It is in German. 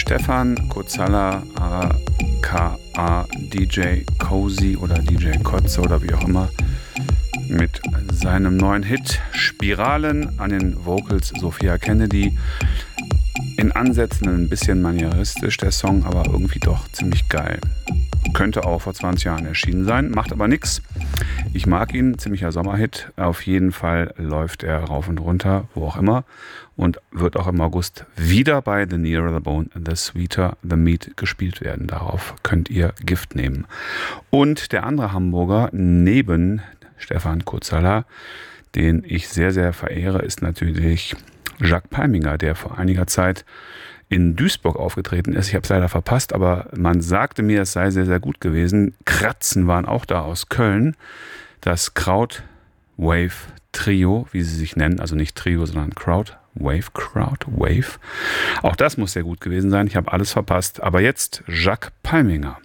Stefan Kotzalla, aka DJ Cozy oder DJ Kotze oder wie auch immer, mit seinem neuen Hit Spiralen, an den Vocals Sophia Kennedy. In Ansätzen ein bisschen manieristisch der Song, aber irgendwie doch ziemlich geil. Könnte auch vor 20 Jahren erschienen sein, macht aber nichts. Ich mag ihn, ziemlicher Sommerhit. Auf jeden Fall läuft er rauf und runter, wo auch immer. Und wird auch im August wieder bei The Nearer the Bone, The Sweeter the Meat gespielt werden. Darauf könnt ihr Gift nehmen. Und der andere Hamburger neben Stefan Kotzalla, den ich sehr, sehr verehre, ist natürlich Jacques Palminger, der vor einiger Zeit in Duisburg aufgetreten ist. Ich habe es leider verpasst, aber man sagte mir, es sei sehr, sehr gut gewesen. Kratzen waren auch da aus Köln. Das Crowd Wave Trio, wie sie sich nennen, also nicht Trio, sondern Crowd Wave. Auch das muss sehr gut gewesen sein. Ich habe alles verpasst. Aber jetzt Jacques Palminger.